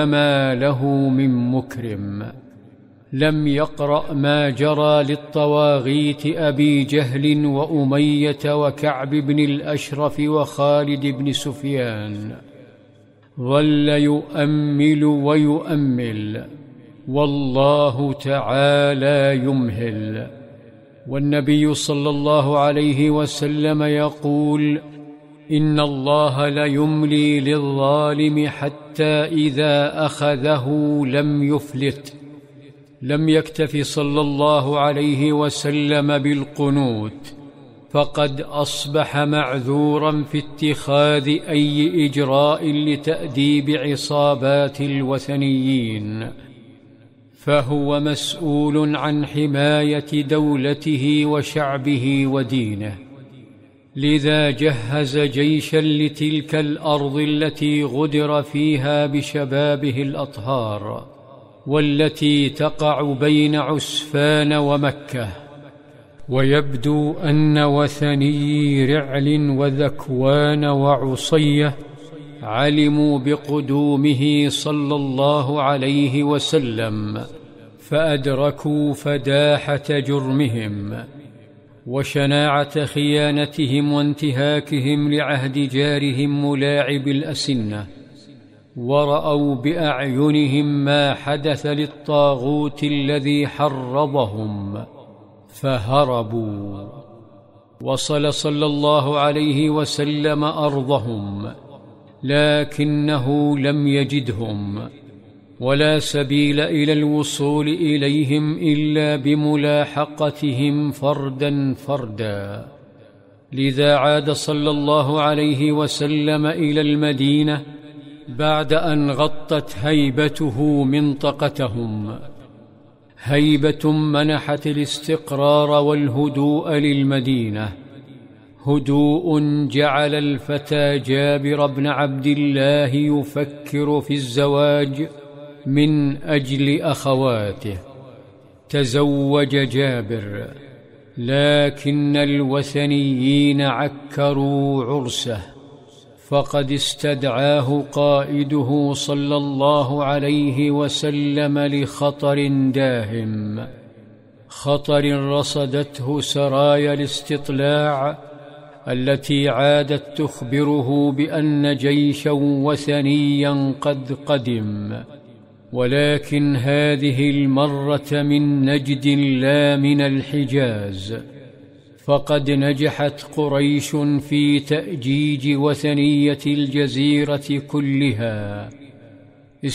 ما له من مكرم. لم يقرأ ما جرى للطواغيت أبي جهل وأمية وكعب بن الأشرف وخالد بن سفيان، ظل يؤمل ويؤمل والله تعالى يمهل. والنبي صلى الله عليه وسلم يقول: إن الله ليملي للظالم حتى إذا أخذه لم يفلت. لم يكتف صلى الله عليه وسلم بالقنوت، فقد أصبح معذورا في اتخاذ أي إجراء لتأديب عصابات الوثنيين، فهو مسؤول عن حماية دولته وشعبه ودينه. لذا جهز جيشا لتلك الأرض التي غدر فيها بشبابه الأطهار، والتي تقع بين عسفان ومكة. ويبدو أن وثني رعل وذكوان وعصية علموا بقدومه صلى الله عليه وسلم، فأدركوا فداحة جرمهم وشناعة خيانتهم وانتهاكهم لعهد جارهم ملاعب الأسنة، ورأوا بأعينهم ما حدث للطاغوت الذي حرضهم فهربوا. وصل صلى الله عليه وسلم أرضهم، لكنه لم يجدهم، ولا سبيل إلى الوصول إليهم إلا بملاحقتهم فردا فردا. لذا عاد صلى الله عليه وسلم إلى المدينة بعد أن غطت هيبته منطقتهم، هيبة منحت الاستقرار والهدوء للمدينة، هدوء جعل الفتى جابر بن عبد الله يفكر في الزواج من أجل أخواته. تزوج جابر، لكن الوثنيين عكروا عرسه، فقد استدعاه قائده صلى الله عليه وسلم لخطر داهم، خطر رصدته سرايا الاستطلاع التي عادت تخبره بأن جيشا وثنيا قد قدم، ولكن هذه المرة من نجد لا من الحجاز. فقد نجحت قريش في تأجيج وثنية الجزيرة كلها،